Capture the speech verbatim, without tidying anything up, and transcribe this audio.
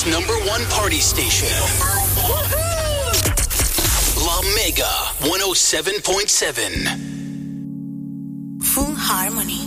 Toronto's number one party station. La Mega one oh seven point seven. Full Harmony.